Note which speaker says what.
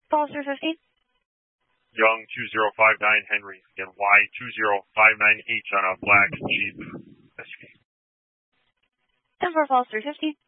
Speaker 1: Falls 350.
Speaker 2: Young 2059 Henry. Again, Y2059H on a black Jeep SUV.
Speaker 1: 10-4 Falls 350.